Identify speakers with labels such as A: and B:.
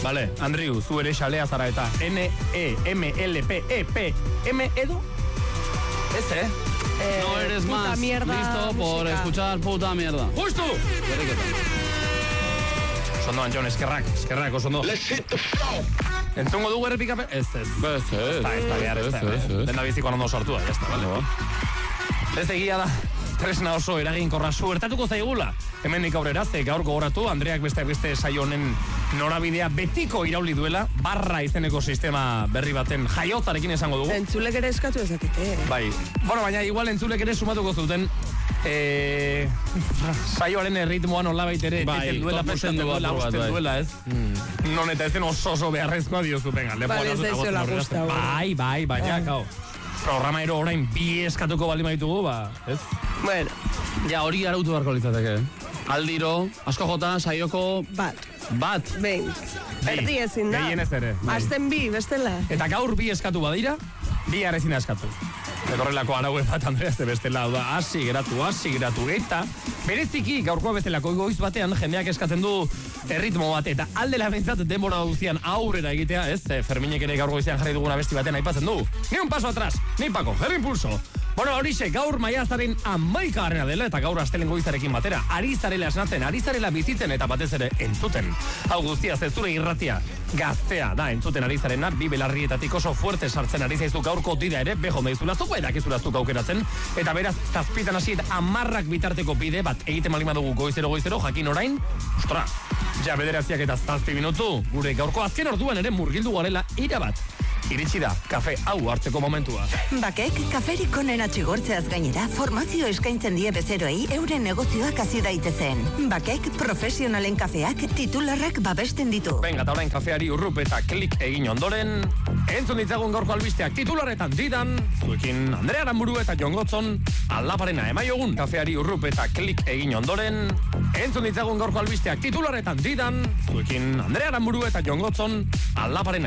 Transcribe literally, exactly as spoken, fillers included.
A: Vale, Andriu, zu ere xalea zara eta N E M L P E P M edo? Ez, eh?
B: eh no eres más mierda, listo música. Por escuchar puta mierda.
A: ¡Justo! Sondo, Antxon, eskerrak, eskerrak, osondo. Let's hit the flow! Entzungo dugu errepikapen? Ez, ez.
B: Ez, ez.
A: Ez da, ez da, behar, ez da. Denda biziko ondo sortu da, ez da, bale. Ez egia da, tresna oso eraginkorra suertatuko zaigula. Hemendik aurrera, ze gaur gogoratu, Andreak beste beste saio honen norabidea betiko irauli duela, barra izeneko sistema berri baten jaiotzarekin esango dugu.
C: Entzulek ere eskatu ezakete.
A: Bai, bueno, baina igual entzulek ere sumatuko zuten eh, saioaren erritmoan nolabait ere
B: bai,
A: duela, presten duela, usten duela, ez? Mm. Non eta ez den oso oso beharrezkoa diozu, venga, lepo
C: vale, ez da la gusta.
A: Bai, bai, baina, kau. Programa ero orain bi eskatuko bali maitugu, ba, ez?
C: Bueno.
B: Ja, hori arautu beharko litzateke. Aldiro, asko jota, saioko...
C: Bat.
B: Bat.
C: Behin. Erdi ezin da.
A: Gehien ez ere.
C: Azten bi, bestela.
A: Eta gaur bi eskatu badira, bi arezin eskatu. Etorrelako araue bat, Andrea, ez bestela, da, hasi geratu, hasi geratu, eta bereziki gaurkoa bezalako goiz batean jendeak eskatzen du erritmo bat, eta aldela bentzat denbora duzian aurrera egitea, ez? Ferminek ere gaur goizean jarri duguna besti batean aipatzen du. Ni un paso atrás, ni Paco, herri impulso. Bueno, horixe, gaur maiatzaren amaika garrena dela eta gaur astelen goizarekin batera. Ari zarela esnatzen, ari zarela bizitzen eta batez ere entzuten. Hau guztia zezure irratia, gaztea da entzuten ari zarena, bi belarrietatik oso fuerte sartzen ari zaizu gaurko tida ere, beho daizula zuko edakizula zuk aukeratzen. Eta beraz, zazpitan hasiet amarrak bitarteko bide bat egiten malima dugu goizero goizero, jakin orain, ostra, ja bederatziak eta zazpi minutu, gure gaurko azken orduan ere murgildu garela ira bat. Iritsi da, kafe hau hartzeko momentua.
D: Bakek, kaferik onena txigortzeaz gainera, formazio eskaintzen die bezeroei euren negozioak hasi daitezen. Bakek, profesionalen kafeak titularrak babesten ditu.
A: Venga, eta orain kafeari urrup eta klik egin ondoren, entzun ditzagun gaurko albisteak titularretan didan, zuekin Andrea Aramburu eta Jon Gotzon, aldaparena emaiogun. Kafeari urrup eta klik egin ondoren, entzun ditzagun gaurko albisteak titularretan didan, zuekin Andrea Aramburu eta Jon Gotzon, aldaparena